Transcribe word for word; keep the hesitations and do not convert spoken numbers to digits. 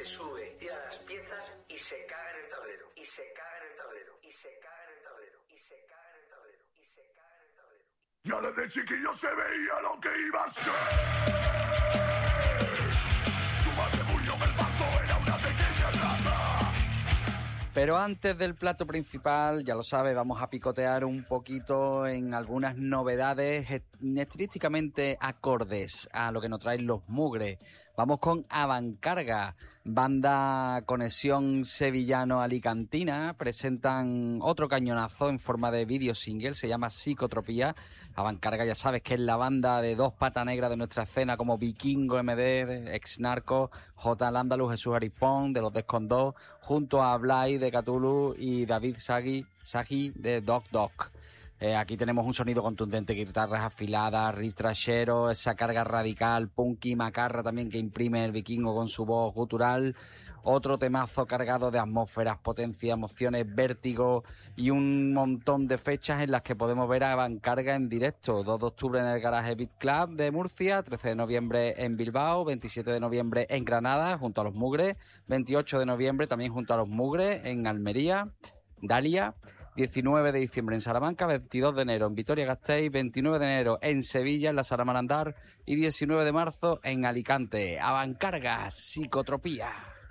se sube, tira las piezas y se caga en el tablero. Y se caga en el tablero. Y se caga en el tablero. Y se caga en el tablero. Y se caga en el tablero. Ya desde chiquillo se veía lo que iba a ser. Su madre murió en el parto, era una pequeña rata. Pero antes del plato principal, ya lo sabes, vamos a picotear un poquito en algunas novedades estilísticamente acordes a lo que nos traen los mugres. Vamos con Avancarga, banda conexión sevillano-alicantina. Presentan otro cañonazo en forma de video single, se llama Psicotropía. Avancarga, ya sabes que es la banda de dos patas negras de nuestra escena, como Vikingo M D, Ex Narco, J. Lándalus, Jesús Arispón, de los Descondos, junto a Blay de Cthulhu y David Sagi, Sagi de Doc Doc. Eh, aquí tenemos un sonido contundente, guitarras afiladas, riff trashero, esa carga radical, punky, macarra también que imprime el Vikingo con su voz gutural. Otro temazo cargado de atmósferas, potencia, emociones, vértigo y un montón de fechas en las que podemos ver a Avancarga en directo. dos de octubre en el Garage Beat Club de Murcia, trece de noviembre en Bilbao, veintisiete de noviembre en Granada junto a los Mugres, veintiocho de noviembre también junto a los Mugres en Almería, Dalia, diecinueve de diciembre en Salamanca, veintidós de enero en Vitoria-Gasteiz, veintinueve de enero en Sevilla, en la Sala Marandar y diecinueve de marzo en Alicante. Avancarga, Psicotropía.